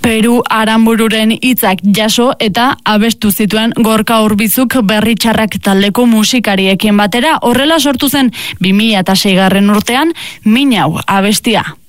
Peru Aranbururen hitzak jaso eta abestu zituen Gorka Urbizuk Berri Txarrak taldeko musikariekin batera. Horrela sortu zen 2006 urtean Min hau abestia.